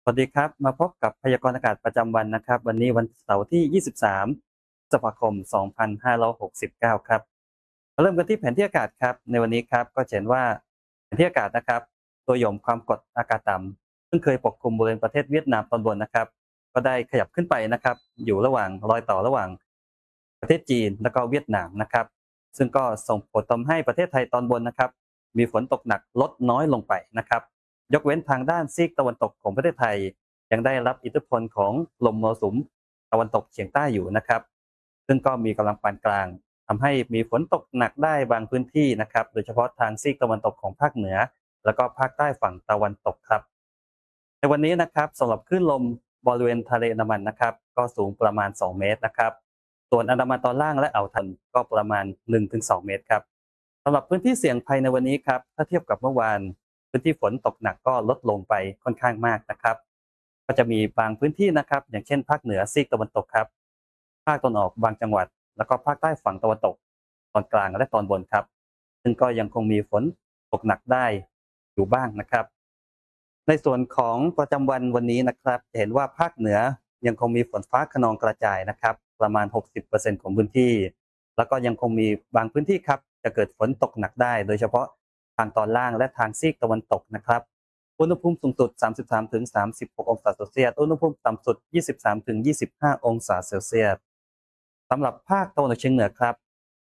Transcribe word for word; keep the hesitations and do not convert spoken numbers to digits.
สวัสดีครับมาพบกับพยากรณ์อากาศประจำวันนะครับวันนี้วันเสาร์ที่ ยี่สิบสาม พฤษภาคม สองพันห้าร้อยหกสิบเก้า ครับมาเริ่มกันที่แผนที่อากาศครับในวันนี้ครับก็จะเห็นว่าแผนที่อากาศนะครับตัวหย่อมความกดอากาศต่ำซึ่งเคยปกคลุมบริเวณประเทศเวียดนามตอนบนนะครับก็ได้ขยับขึ้นไปนะครับอยู่ระหว่างรอยต่อระหว่างประเทศจีนและก็เวียดนามนะครับซึ่งก็ส่งผลทำให้ประเทศไทยตอนบนนะครับมีฝนตกหนักลดน้อยลงไปนะครับ ยกเว้นทางด้านซีกตะวันตกของประเทศไทยยังได้รับอิทธิพลของลมมรสุมตะวันตกเฉียงใต้อยู่นะครับซึ่งก็มีกำลังปานกลางทำให้มีฝนตกหนักได้บางพื้นที่นะครับโดยเฉพาะทางซีกตะวันตกของภาคเหนือแล้วก็ภาคใต้ฝั่งตะวันตกครับในวันนี้นะครับสำหรับคลื่นลมบริเวณทะเลอันดามันนะครับก็สูงประมาณสองเมตรนะครับส่วนอันดามันตอนล่างและอ่าวไทยก็ประมาณหนึ่งถึงสองเมตรครับสำหรับพื้นที่เสี่ยงภัยในวันนี้ครับถ้าเทียบกับเมื่อวาน พื้นที่ฝนตกหนักก็ลดลงไปค่อนข้างมากนะครับก็จะมีบางพื้นที่นะครับอย่างเช่นภาคเหนือซีกตะวันตกครับภาคตะวันออกบางจังหวัดแล้วก็ภาคใต้ฝั่งตะวันตกตอนกลางและตอนบนครับซึ่งก็ยังคงมีฝนตกหนักได้อยู่บ้างนะครับในส่วนของประจำวันวันนี้นะครับจะเห็นว่าภาคเหนือยังคงมีฝนฟ้าคะนองกระจายนะครับประมาณหกสิบเปอร์เซ็นต์ของพื้นที่แล้วก็ยังคงมีบางพื้นที่ครับจะเกิดฝนตกหนักได้โดยเฉพาะ ทางตอนล่างและทางซีกตะวันตกนะครับอุณหภูมิสูงสุดสามสิบสามถึงสามสิบหกองศาเซลเซียสอุณหภูมิต่ำสุดยี่สิบสามถึงยี่สิบห้าองศาเซลเซียสสำหรับภาคตะวันออกเฉียงเหนือครับ